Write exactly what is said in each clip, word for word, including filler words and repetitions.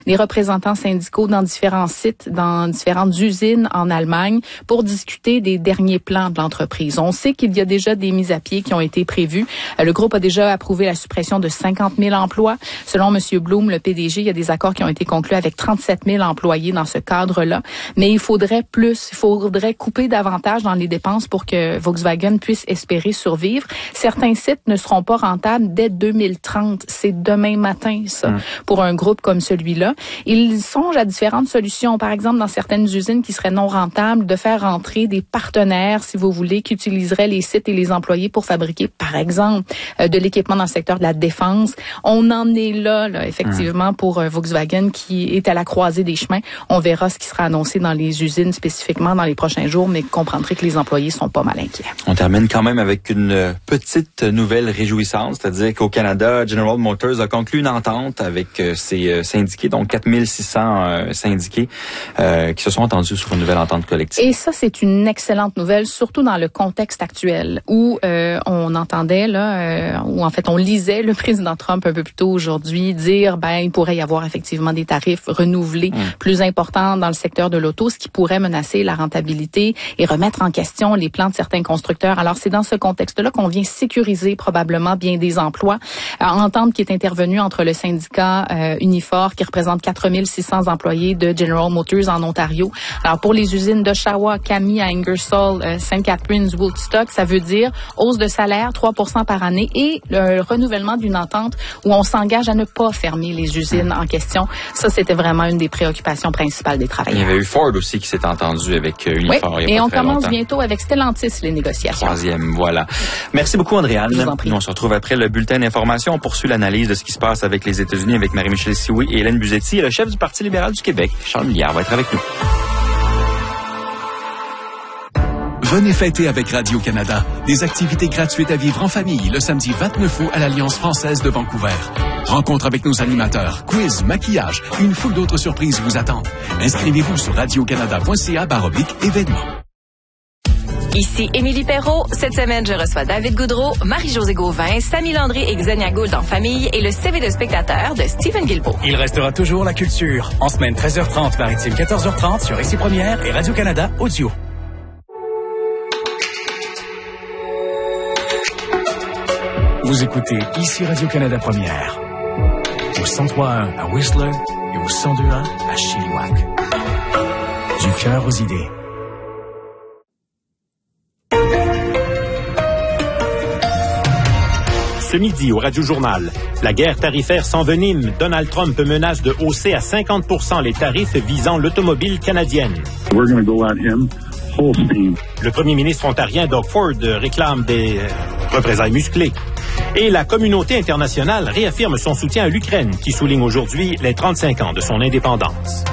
les représentants syndicaux dans différents sites, dans différentes usines en Allemagne pour discuter des derniers plans de l'entreprise. On sait qu'il y a déjà des mises à pied qui ont été prévues. Le groupe a déjà approuvé la suppression de cinquante mille emplois. Selon M. Bloom, le P D G, il y a des accords qui ont été conclus avec trente-sept mille employés dans ce cadre-là. Mais il faudrait plus, il faudrait couper davantage dans les dépenses pour que Volkswagen puisse espérer survivre. Certains sites ne seront pas rentables dès deux mille trente. C'est demain matin, ça, mmh. pour un groupe comme celui-là. Ils songent à différentes solutions. Par exemple, dans certaines usines qui seraient non rentables, de faire rentrer des partenaires, si vous voulez, qui utiliseraient les sites et les employés pour fabriquer, par exemple, euh, de l'équipement dans le secteur de la défense. On en est là, là effectivement, mmh. pour euh, Volkswagen qui est à la croisée des chemins. On verra ce qui sera annoncé dans les usines spécifiquement dans les prochains jours, mais comprendrez que les employés sont pas mal inquiets. On termine quand même avec une petite nouvelle réjouissante, c'est-à-dire qu'au Canada, General Motors a conclu une entente avec euh, ses euh, syndiqués, donc quatre mille six cents euh, syndiqués euh, qui se sont entendus sur une nouvelle entente collective. Et ça, c'est une excellente nouvelle, surtout dans le contexte actuel où euh, on entendait, là, euh, où en fait on lisait le président Trump un peu plus tôt aujourd'hui dire, ben il pourrait y avoir effectivement des tarifs renouvelés mmh. plus importants dans le secteur de l'auto, ce qui pourrait menacer la rentabilité et remettre en question les plans de certains constructeurs. Alors c'est dans ce contexte-là qu'on vient sécuriser probablement bien des emplois. Euh, entente qui est intervenue entre le syndicat euh, Unifor qui représente quatre mille six cents employés de General Motors en Ontario. Alors, pour les usines d'Oshawa, Kami, à Ingersoll, euh, Saint Catharines, Woodstock, ça veut dire hausse de salaire, trois pour cent par année et le renouvellement d'une entente où on s'engage à ne pas fermer les usines en question. Ça, c'était vraiment une des préoccupations principales des travailleurs. Il y avait eu Ford aussi qui s'est entendu avec euh, Unifor. Oui, il y a et pas on très commence longtemps. bientôt avec Stellantis les négociations. Troisième, voilà. Merci beaucoup, Andréane. Je vous en prie. Nous, on se retrouve après le bulletin d'information. On poursuit l'analyse de ce qui se passe avec les États-Unis avec Marie-Michel Sioui et Hélène Buzetti. Et le chef du Parti libéral du Québec, Charles Milliard, va être avec nous. Venez fêter avec Radio-Canada. Des activités gratuites à vivre en famille le samedi vingt-neuf août à l'Alliance française de Vancouver. Rencontre avec nos animateurs, quiz, maquillage, une foule d'autres surprises vous attendent. Inscrivez-vous sur radiocanada.ca barre oblique événements. Ici Émilie Perrault. Cette semaine, je reçois David Goudreau, Marie-Josée Gauvin, Samy Landry et Xenia Gould en famille et le C V de spectateur de Stephen Guilbeault. Il restera toujours la culture. En semaine treize heures trente, maritime quatorze heures trente sur Ici Première et Radio-Canada Audio. Vous écoutez Ici Radio-Canada Première. Au cent trois virgule un à Whistler et au cent deux virgule un à Chilliwack. Du cœur aux idées. Ce midi, au Radio-Journal, la guerre tarifaire s'envenime. Donald Trump menace de hausser à cinquante pour cent les tarifs visant l'automobile canadienne. We're going to go at him full speed. Le premier ministre ontarien Doug Ford réclame des euh, représailles musclées. Et la communauté internationale réaffirme son soutien à l'Ukraine, qui souligne aujourd'hui les trente-cinq ans de son indépendance.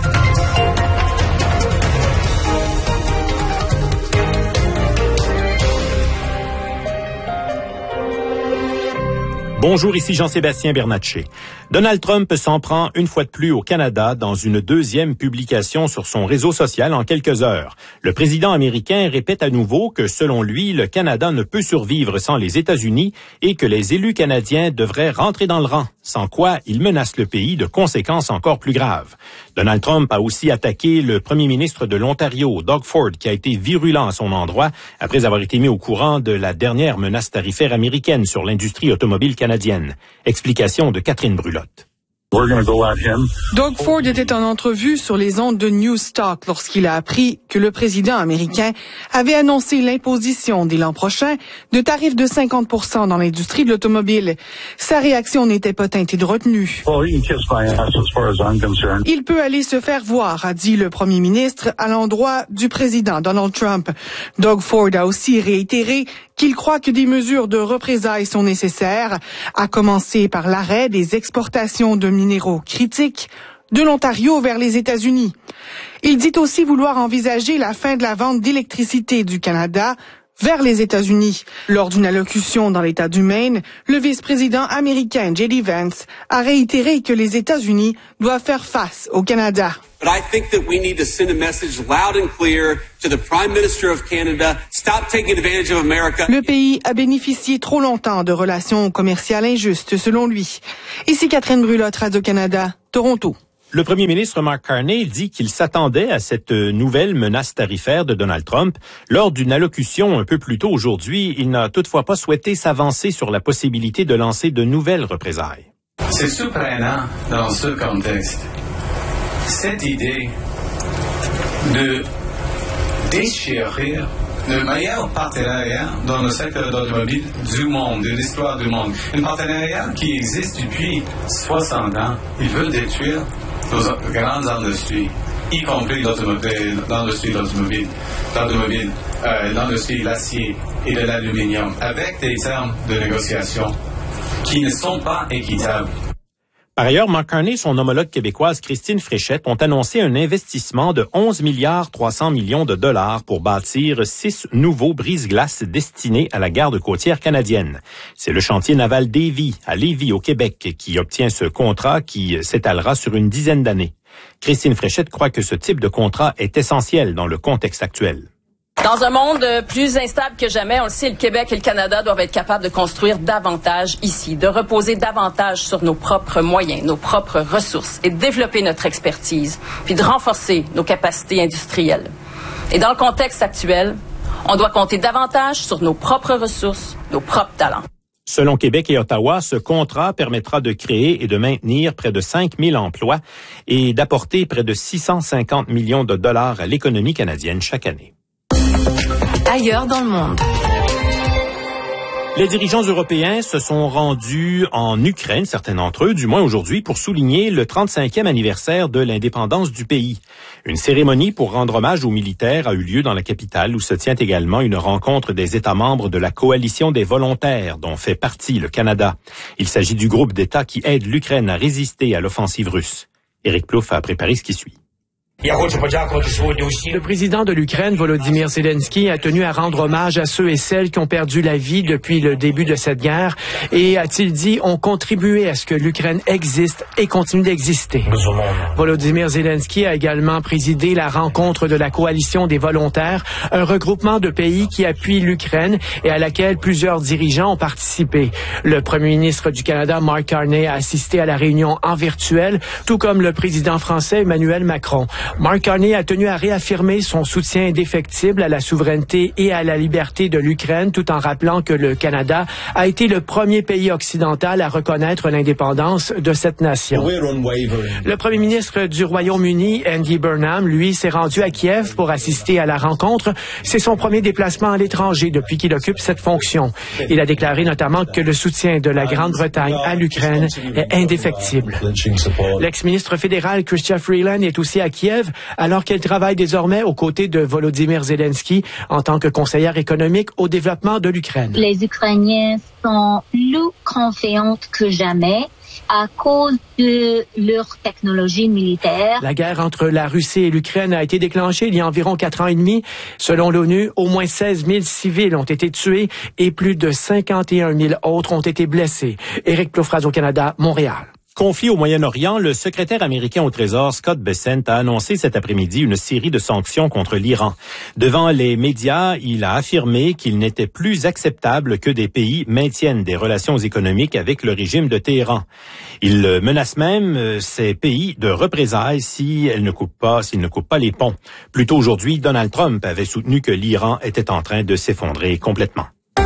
Bonjour, ici Jean-Sébastien Bernatchez. Donald Trump s'en prend une fois de plus au Canada dans une deuxième publication sur son réseau social en quelques heures. Le président américain répète à nouveau que, selon lui, le Canada ne peut survivre sans les États-Unis et que les élus canadiens devraient rentrer dans le rang, sans quoi il menace le pays de conséquences encore plus graves. Donald Trump a aussi attaqué le premier ministre de l'Ontario, Doug Ford, qui a été virulent à son endroit après avoir été mis au courant de la dernière menace tarifaire américaine sur l'industrie automobile canadienne. Explication de Catherine Brulotte. We're going to go at him. Doug Ford était en entrevue sur les ondes de Newstalk lorsqu'il a appris que le président américain avait annoncé l'imposition dès l'an prochain de tarifs de cinquante pour cent dans l'industrie de l'automobile. Sa réaction n'était pas teintée de retenue. Well, he can kiss my ass as far as I'm concerned. Il peut aller se faire voir, a dit le premier ministre à l'endroit du président Donald Trump. Doug Ford a aussi réitéré qu'il croit que des mesures de représailles sont nécessaires, à commencer par l'arrêt des exportations de minéraux critiques de l'Ontario vers les États-Unis. Il dit aussi vouloir envisager la fin de la vente d'électricité du Canada vers les États-Unis. Lors d'une allocution dans l'État du Maine, le vice-président américain J D Vance a réitéré que les États-Unis doivent faire face au Canada. But I think that we need to send a message loud and clear to the Prime Minister of Canada. Stop taking advantage of America. Le pays a bénéficié trop longtemps de relations commerciales injustes, selon lui. Ici Catherine Brulotte, Radio-Canada, Toronto. Le premier ministre Mark Carney dit qu'il s'attendait à cette nouvelle menace tarifaire de Donald Trump. Lors d'une allocution un peu plus tôt aujourd'hui, il n'a toutefois pas souhaité s'avancer sur la possibilité de lancer de nouvelles représailles. C'est surprenant dans ce contexte, cette idée de déchirer le meilleur partenariat dans le secteur automobile du monde, de l'histoire du monde. Un partenariat qui existe depuis soixante ans. Il veut détruire nos grandes industries, y compris l'automobile, l'industrie d'automobile, l'automobile, euh, l'industrie de l'acier et de l'aluminium, avec des termes de négociation qui ne sont pas équitables. Par ailleurs, Mark Carney et son homologue québécoise Christine Fréchette ont annoncé un investissement de onze milliards trois cents millions de dollars pour bâtir six nouveaux brise-glaces destinés à la garde côtière canadienne. C'est le chantier naval Davie, à Lévis, au Québec, qui obtient ce contrat qui s'étalera sur une dizaine d'années. Christine Fréchette croit que ce type de contrat est essentiel dans le contexte actuel. Dans un monde plus instable que jamais, on le sait, le Québec et le Canada doivent être capables de construire davantage ici, de reposer davantage sur nos propres moyens, nos propres ressources et de développer notre expertise, puis de renforcer nos capacités industrielles. Et dans le contexte actuel, on doit compter davantage sur nos propres ressources, nos propres talents. Selon Québec et Ottawa, ce contrat permettra de créer et de maintenir près de cinq mille emplois et d'apporter près de six cent cinquante millions de dollars à l'économie canadienne chaque année. Ailleurs dans le monde. Les dirigeants européens se sont rendus en Ukraine, certains d'entre eux, du moins aujourd'hui, pour souligner le trente-cinquième anniversaire de l'indépendance du pays. Une cérémonie pour rendre hommage aux militaires a eu lieu dans la capitale, où se tient également une rencontre des États membres de la coalition des volontaires, dont fait partie le Canada. Il s'agit du groupe d'États qui aide l'Ukraine à résister à l'offensive russe. Éric Plouffe a préparé ce qui suit. Le président de l'Ukraine, Volodymyr Zelensky, a tenu à rendre hommage à ceux et celles qui ont perdu la vie depuis le début de cette guerre et, a-t-il dit, ont contribué à ce que l'Ukraine existe et continue d'exister. Volodymyr Zelensky a également présidé la rencontre de la coalition des volontaires, un regroupement de pays qui appuie l'Ukraine et à laquelle plusieurs dirigeants ont participé. Le premier ministre du Canada, Mark Carney, a assisté à la réunion en virtuel, tout comme le président français Emmanuel Macron. Mark Carney a tenu à réaffirmer son soutien indéfectible à la souveraineté et à la liberté de l'Ukraine, tout en rappelant que le Canada a été le premier pays occidental à reconnaître l'indépendance de cette nation. Le premier ministre du Royaume-Uni, Andy Burnham, lui, s'est rendu à Kiev pour assister à la rencontre. C'est son premier déplacement à l'étranger depuis qu'il occupe cette fonction. Il a déclaré notamment que le soutien de la Grande-Bretagne à l'Ukraine est indéfectible. L'ex-ministre fédéral Chrystia Freeland est aussi à Kiev, alors qu'elle travaille désormais aux côtés de Volodymyr Zelensky en tant que conseillère économique au développement de l'Ukraine. Les Ukrainiens sont plus confiants que jamais à cause de leur technologie militaire. La guerre entre la Russie et l'Ukraine a été déclenchée il y a environ quatre ans et demi. Selon l'ONU, au moins seize mille civils ont été tués et plus de cinquante et un mille autres ont été blessés. Éric Plouffe, Radio-Canada, Montréal. Conflit au Moyen-Orient, le secrétaire américain au Trésor, Scott Bessent, a annoncé cet après-midi une série de sanctions contre l'Iran. Devant les médias, il a affirmé qu'il n'était plus acceptable que des pays maintiennent des relations économiques avec le régime de Téhéran. Il menace même ces pays de représailles si elles ne coupent pas, s'ils ne coupent pas les ponts. Plus tôt aujourd'hui, Donald Trump avait soutenu que l'Iran était en train de s'effondrer complètement.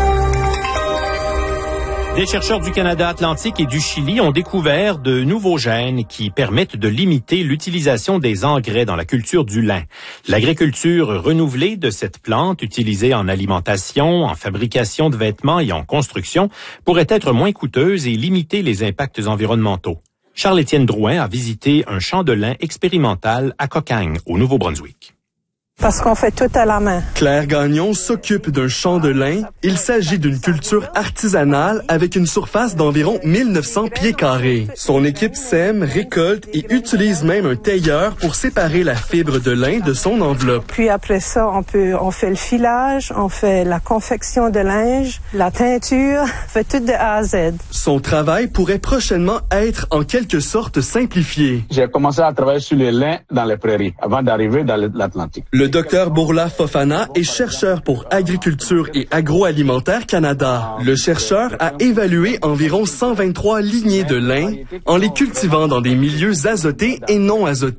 Des chercheurs du Canada Atlantique et du Chili ont découvert de nouveaux gènes qui permettent de limiter l'utilisation des engrais dans la culture du lin. L'agriculture renouvelée de cette plante, utilisée en alimentation, en fabrication de vêtements et en construction, pourrait être moins coûteuse et limiter les impacts environnementaux. Charles-Étienne Drouin a visité un champ de lin expérimental à Cocagne, au Nouveau-Brunswick. Parce qu'on fait tout à la main. Claire Gagnon s'occupe d'un champ de lin. Il s'agit d'une culture artisanale avec une surface d'environ mille neuf cents pieds carrés. Son équipe sème, récolte et utilise même un tailleur pour séparer la fibre de lin de son enveloppe. Puis après ça, on peut, on fait le filage, on fait la confection de linge, la teinture, on fait tout de A à Z. Son travail pourrait prochainement être en quelque sorte simplifié. J'ai commencé à travailler sur le lin dans les prairies avant d'arriver dans l'Atlantique. Le docteur Bourla Fofana est chercheur pour Agriculture et Agroalimentaire Canada. Le chercheur a évalué environ cent vingt-trois lignées de lin en les cultivant dans des milieux azotés et non azotés.